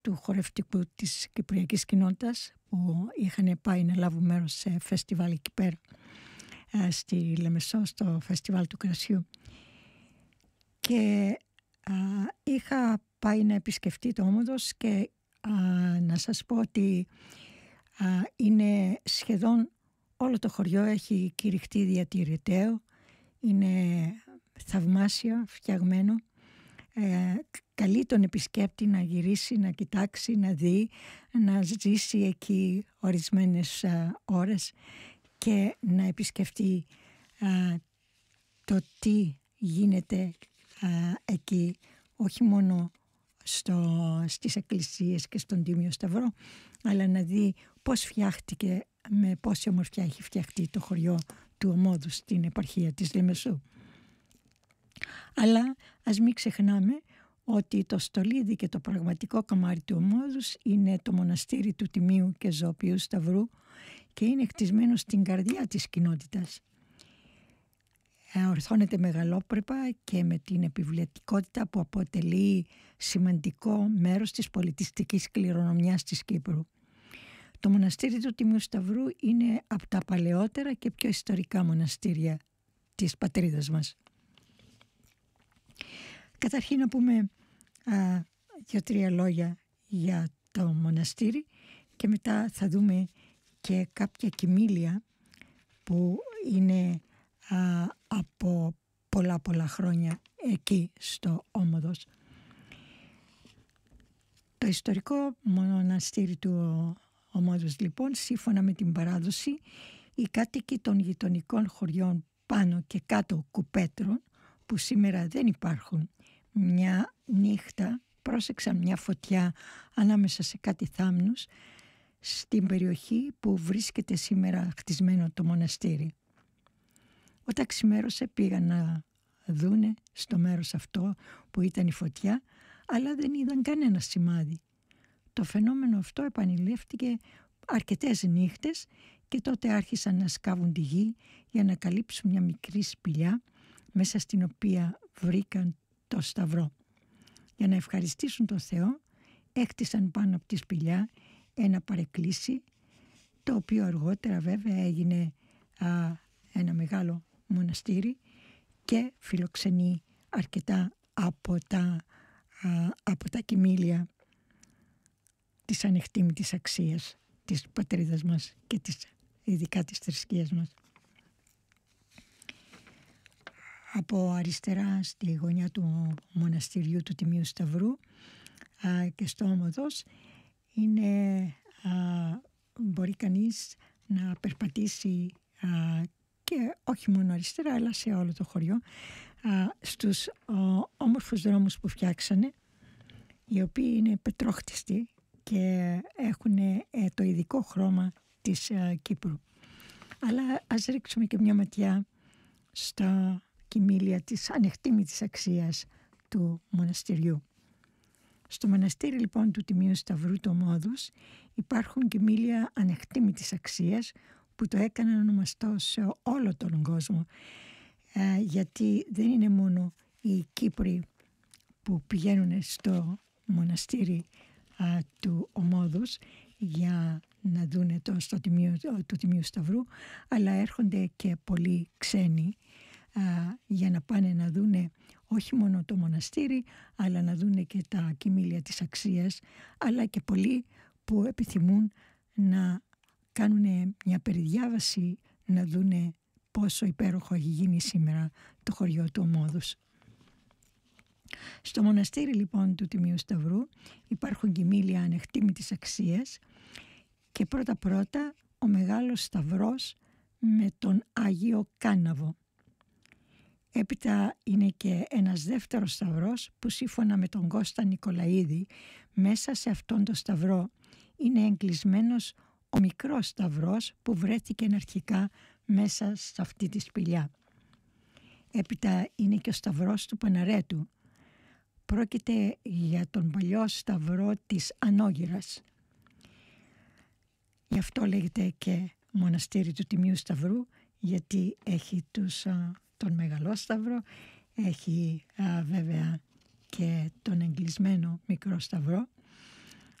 του χορευτικού της κυπριακής κοινότητας που είχαν πάει να λάβουν μέρος σε φεστιβάλ εκεί πέρα στη Λεμεσό, στο φεστιβάλ του κρασιού, και είχα πάει να επισκεφτεί το Όμοδος και να σας πω ότι είναι σχεδόν όλο το χωριό έχει κηρυχτεί διατηρηταίο, είναι θαυμάσια φτιαγμένο, καλεί τον επισκέπτη να γυρίσει, να κοιτάξει, να δει, να ζήσει εκεί ορισμένες ώρες και να επισκεφτεί το τι γίνεται εκεί, όχι μόνο στις εκκλησίες και στον Τίμιο Σταυρό, αλλά να δει πώς φτιάχτηκε, με πόση ομορφιά έχει φτιαχτεί το χωριό του Ομόδου στην επαρχία της Λεμεσού. Αλλά ας μην ξεχνάμε ότι το στολίδι και το πραγματικό καμάρι του Ομόδους είναι το μοναστήρι του Τιμίου και Ζωοποιού Σταυρού και είναι χτισμένο στην καρδιά της κοινότητας. Ορθώνεται μεγαλόπρεπα και με την επιβλητικότητα που αποτελεί σημαντικό μέρος της πολιτιστικής κληρονομιάς της Κύπρου. Το μοναστήρι του Τιμίου Σταυρού είναι από τα παλαιότερα και πιο ιστορικά μοναστήρια της πατρίδας μας. Καταρχήν να πούμε 2-3 λόγια για το μοναστήρι και μετά θα δούμε και κάποια κοιμήλια που είναι από πολλά χρόνια εκεί στο Όμοδος. Το ιστορικό μοναστήρι του Ομόδους λοιπόν, σύμφωνα με την παράδοση, οι κάτοικοι των γειτονικών χωριών πάνω και κάτω Κουπέτρων, που σήμερα δεν υπάρχουν, μια νύχτα πρόσεξαν μια φωτιά ανάμεσα σε κάτι θάμνους στην περιοχή που βρίσκεται σήμερα χτισμένο το μοναστήρι. Όταν ξημέρωσε πήγαν να δούνε στο μέρος αυτό που ήταν η φωτιά, αλλά δεν είδαν κανένα σημάδι. Το φαινόμενο αυτό επανειλήφθηκε αρκετές νύχτες και τότε άρχισαν να σκάβουν τη γη για να καλύψουν μια μικρή σπηλιά μέσα στην οποία βρήκαν το σταυρό. Για να ευχαριστήσουν τον Θεό έκτισαν πάνω από τη σπηλιά ένα παρεκκλήσι, το οποίο αργότερα βέβαια έγινε ένα μεγάλο μοναστήρι και φιλοξενεί αρκετά από τα κοιμήλια της ανεκτήμητης αξίας της πατρίδας μας και ειδικά της θρησκείας μας. Από αριστερά στη γωνιά του μοναστηριού του Τιμίου Σταυρού και στο Όμοδος μπορεί κανείς να περπατήσει και όχι μόνο αριστερά αλλά σε όλο το χωριό στους όμορφους δρόμους που φτιάξανε, οι οποίοι είναι πετρόχτιστοι και έχουν το ειδικό χρώμα της Κύπρου. Αλλά ας ρίξουμε και μια ματιά στα κοιμήλια της ανεκτήμητης αξίας του μοναστηριού. Στο μοναστήρι λοιπόν του Τιμίου Σταυρού του Ομόδους υπάρχουν κοιμήλια ανεκτήμητης αξίας που το έκαναν ονομαστό σε όλο τον κόσμο, γιατί δεν είναι μόνο οι Κύπροι που πηγαίνουν στο μοναστήρι του Ομόδους για να δούνε στο τιμίο του Τιμίου Σταυρού, αλλά έρχονται και πολλοί ξένοι για να πάνε να δούνε όχι μόνο το μοναστήρι, αλλά να δούνε και τα κοιμήλια της αξίας, αλλά και πολλοί που επιθυμούν να κάνουν μια περιδιάβαση, να δούνε πόσο υπέροχο έχει γίνει σήμερα το χωριό του Ομόδους. Στο μοναστήρι λοιπόν του Τιμίου Σταυρού υπάρχουν κοιμήλια ανεκτήμητης αξίας και πρώτα ο Μεγάλος Σταυρός με τον Άγιο Κάναβο. Έπειτα είναι και ένας δεύτερος σταυρός που σύμφωνα με τον Κώστα Νικολαίδη μέσα σε αυτόν τον σταυρό είναι εγκλεισμένος ο μικρός σταυρός που βρέθηκε αρχικά μέσα σε αυτή τη σπηλιά. Έπειτα είναι και ο σταυρός του Παναρέτου. Πρόκειται για τον παλιό σταυρό της Ανόγυρας. Γι' αυτό λέγεται και μοναστήρι του Τιμίου Σταυρού, γιατί έχει τον Μεγαλό Σταυρό, έχει βέβαια και τον εγκλεισμένο μικρό σταυρό